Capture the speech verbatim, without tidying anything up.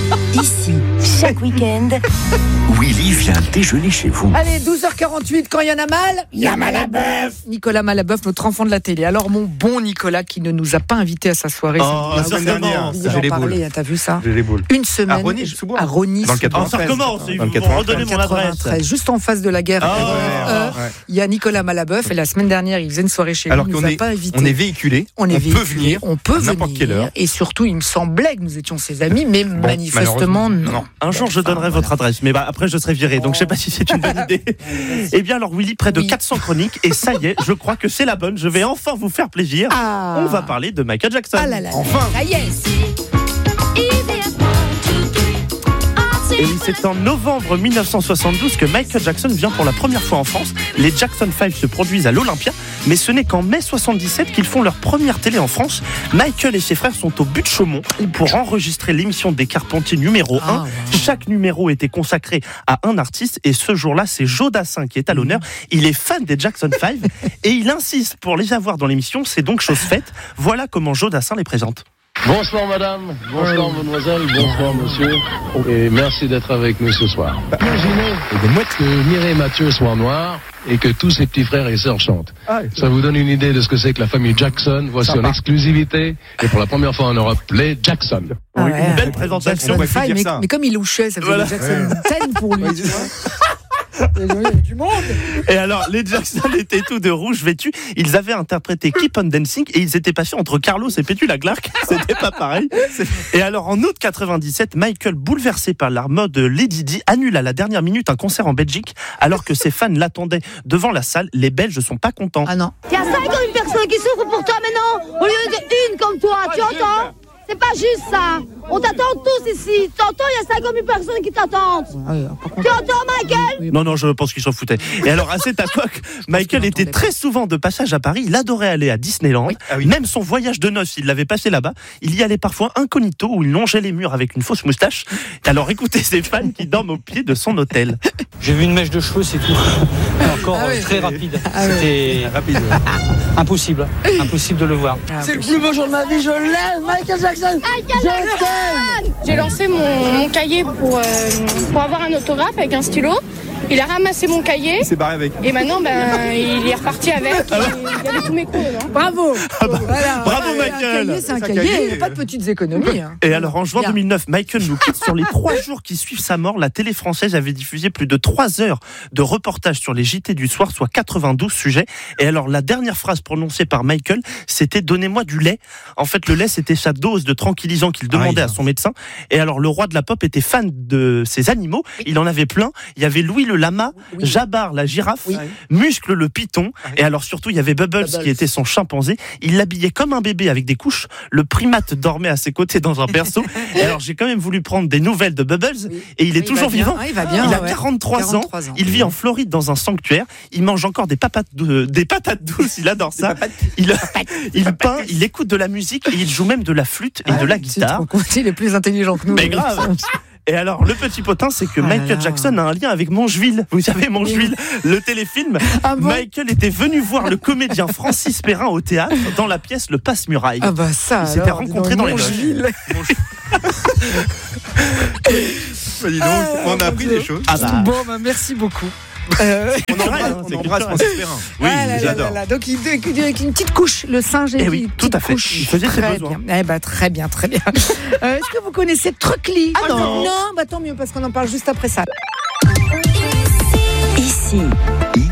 Ici, chaque week-end, Willy vient déjeuner chez vous. Allez, douze heures quarante-huit, quand il y en a mal, il y a Malabeuf. Nicolas Malabeuf, notre enfant de la télé. Alors, mon bon Nicolas, qui ne nous a pas invités à sa soirée. Oh, la semaine dernière, il en parlait, t'as vu ça? J'ai les boules. Une semaine. À Rony, Sous-Bois. À Rony. Dans le quatre-vingt-treize. Ça recommence, Dans ils le vont quatre-vingt-treize. redonner mon adresse. quatre-vingt-treize, juste en face de la guerre. Ah, euh, ouais, euh, ouais. Il y a Nicolas Malabeuf, et la semaine dernière, il faisait une soirée chez lui. Alors il nous qu'on a est, pas invités. on est véhiculé, On, on est peut véhiculé, venir, on peut à n'importe venir, quelle heure. et surtout, il me semblait que nous étions ses amis, mais Bon, manifestement, non. non. Un jour, je donnerai votre adresse, mais bah, après, je serai viré, donc je sais pas si c'est une bonne idée. Eh bien, alors, Willy, près de Oui. quatre cents chroniques, et ça y est, je crois que c'est la bonne. Je vais enfin vous faire plaisir. Ah. On va parler de Michael Jackson. Ah là là, Enfin. ça y est. Et oui, c'est en novembre mille neuf cent soixante-douze que Michael Jackson vient pour la première fois en France. Les Jackson cinq se produisent à l'Olympia, mais ce n'est qu'en mai soixante-dix-sept qu'ils font leur première télé en France. Michael et ses frères sont au but de Chaumont pour enregistrer l'émission des Carpentiers numéro Ah, un. wow. Chaque numéro était consacré à un artiste, et ce jour-là, c'est Joe Dassin qui est à l'honneur. Il est fan des Jackson cinq et il insiste pour les avoir dans l'émission. C'est donc chose faite. Voilà comment Joe Dassin les présente. Bonsoir madame, bonsoir mademoiselle, bonsoir monsieur, et merci d'être avec nous ce soir. Imaginez que Mireille Mathieu soit noire et que tous ses petits frères et sœurs chantent. Ça vous donne une idée de ce que c'est que la famille Jackson. Voici en exclusivité, et pour la première fois en Europe, les Jackson. Ah Oui, ouais. une belle présentation. Ouais, Faille, faut dire mais, ça. mais comme il louchait, ça faisait Voilà. déjà que c'est une peine pour lui. tu vois. Il y a du monde. Et alors, les Jackson étaient tous de rouge vêtus. Ils avaient interprété Keep on Dancing, et ils étaient passés entre Carlos et Pétula Clark. C'était pas pareil. Et alors, en août quatre-vingt-dix-sept, Michael, bouleversé par la mode Lady Di, annule à la dernière minute un concert en Belgique, alors que ses fans l'attendaient devant la salle. Les Belges sont pas contents. Ah non. Il y a cinquante personnes qui souffrent pour toi maintenant, au lieu d'une comme toi, tu entends? C'est pas juste ça. On t'attend tous ici. T'entends, il y a cinquante mille personnes qui t'attendent. Ah oui, par contre, Tu entends, Michael? Non, non, je pense qu'ils s'en foutaient. Et alors, à cette époque, Michael qu'il était entendait très souvent de passage à Paris. Il adorait aller à Disneyland. Oui. Ah oui. Même son voyage de noces, il l'avait passé là-bas. Il y allait parfois incognito, où il longeait les murs avec une fausse moustache. Et alors, écoutez ses fans qui dorment au pied de son hôtel. J'ai vu une mèche de cheveux, c'est tout. Encore Ah oui. euh, très rapide. Ah oui. C'était Rapide. impossible. Impossible de le voir. Ah, C'est le plus beau jour de ma vie, je l'aime, Michael Jackson. Michael Jackson. J'ai lancé mon, mon cahier pour, euh, pour avoir un autographe avec un stylo. Il a ramassé mon cahier Il s'est barré avec. et maintenant ben, il est reparti avec. Et il y avait tous mes cours dedans. Bravo. Voilà. Bravo, Un Michael. cahier, c'est un C'est un cahier. cahier. Il n'y a pas de petites économies. hein. Et alors, en juin Bien. deux mille neuf, Michael nous quitte. Sur les trois jours qui suivent sa mort, la télé française avait diffusé plus de trois heures de reportages sur les J T du soir, soit quatre-vingt-douze sujets. Et alors, la dernière phrase prononcée par Michael, c'était « Donnez-moi du lait ». En fait, le lait, c'était sa dose de tranquillisant qu'il demandait Ah, à son médecin. Et alors, le roi de la pop était fan de ces animaux. Il en avait plein. Il y avait Louis le lama, Oui. Jabbar la girafe, Oui. Muscle le python. Et alors, surtout, il y avait Bubbles, Bubbles. qui était son chimpanzé. Il l'habillait comme un bébé avec des couches. Le primate dormait à ses côtés dans un berceau. Et alors, j'ai quand même voulu prendre des nouvelles de Bubbles. Oui. Et il est Il toujours va bien. vivant. Ah, il va bien, Il a ouais. quarante-trois ans. quarante-trois ans. Il vit en Floride dans un sanctuaire. Il mange encore des, papates de- des patates douces. Il adore ça. Il, il peint, il écoute de la musique, et il joue même de la flûte et Ah, de la tu te guitare. rends compte, il est plus intelligent que nous. Mais grave. Et alors, le petit potin, c'est que Ah là Michael là. Jackson a un lien avec Mongeville. Vous savez, Mongeville, le téléfilm. Ah bon Michael était venu voir le comédien Francis Perrin au théâtre dans la pièce Le Passe-Muraille. Ah bah ça. Ils s'étaient alors, rencontrés dis donc, dans les Mongeville. Bah, dis donc, on a appris des choses. Ah bah, Bon, bah, merci beaucoup. Euh, On embrasse, Ouais, on c'est embrasse culturel. Francis Perrin. oui, ah là là j'adore. là là. Donc, il, il- il- avec une petite couche, le singe. Eh et oui, une tout petite à fait. couche. Il faisait ses Très besoins. bien. Eh ben, très bien, très bien. Euh, Est-ce que vous connaissez Trucly? Ah non. Non, bah tant mieux, parce qu'on en parle juste après ça. ici,